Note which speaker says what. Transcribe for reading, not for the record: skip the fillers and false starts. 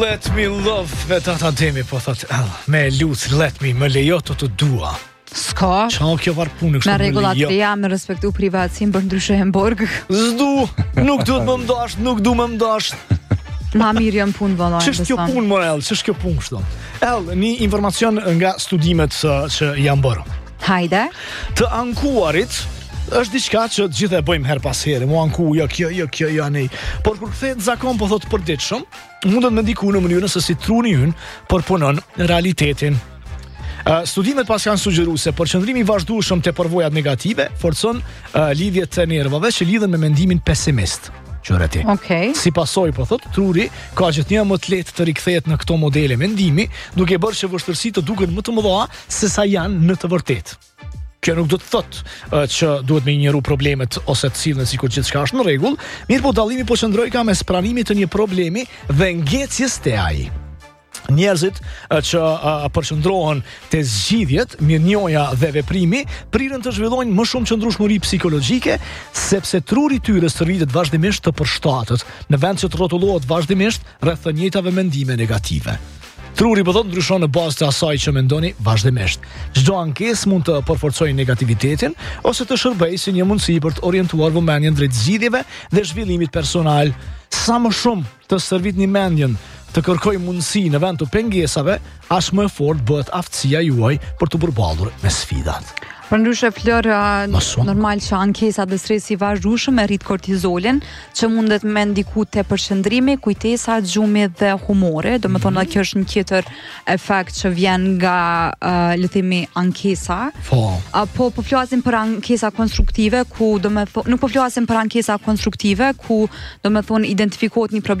Speaker 1: Let me love, tata Demi po thot, me lut, let me, më lejo të dua.
Speaker 2: S'ka.
Speaker 1: Qa kjo varë punë kështu
Speaker 2: me rregullat reja, me respektu privatësin për ndryshe Hemborg.
Speaker 1: Zdu, nuk duhet më mdash, nuk du më mdash.
Speaker 2: Ma mirë jam punë valla.
Speaker 1: Ç'është kjo punë morel, ç'është kjo punë kështu? Një informacion nga studimet që janë bërë.
Speaker 2: Hajde.
Speaker 1: Të ankuarit është diçka që të gjithë e bëjmë her pas here, mu anku, jo, nej. Por kur kthehet zakon po thot përditshëm, mundet me ndiku në mënyrën se si truni ynë përpunon realitetin. Studimet pas kanë sugjeruar se përqendrimi i vazhdueshëm te përvojat negative forcon lidhjet të nervave që lidhen me mendimin pesimist. Qëreti.
Speaker 2: Okay.
Speaker 1: Si pasojë po thot, truri ka gjithnjë më të lehtë të rikthehet në këto modele mendimi, duke bërë që vështirësitë të duken më të mëdha se sa janë në të vërtetë. Kjo nuk do të thotë që duhet me injoru problemet ose të sillen sikur gjithçka është në rregull, mirë po dallimi po qëndroi ka mes pranimit të një problemi dhe ngecjes te ai. Njerëzit që përqendrohen te zgjidhjet, mirënjohja dhe veprimi, prirën të zhvillojnë më shumë qëndrueshmëri psikologjike, sepse truri i tyre rritet vazhdimisht të përshtatet, në vend që të rrotullohet vazhdimisht rreth të njëjtave mendime negative. Truri po thot ndryshon në bazë të asaj që mendoni vazhdimisht. Çdo ankesë mund të përforcojë negativitetin ose të shërbejë si një mundësi për të orientuar vëmendjen drejt zgjidhjeve dhe zhvillimit personal. Sa më shumë të stërvitni mendjen të kërkoj mundësi në vend të pengesave, aq më e fortë bëhet aftësia juaj për të përballur me sfidat.
Speaker 2: Për ndryshe Flor, normal që ankesa dhe stresi i vazhdueshëm e rrit kortizolin, që mundet me ndiku te përqendrimi, kujtesa, gjumi dhe humori. Domethënë kjo është një tjetër efekt që vjen nga le të themi ankesa. Po flasim për ankesa konstruktive, ku domethënë nuk po flasim për ankesa konstruktive, ku domethënë identifikohet një problem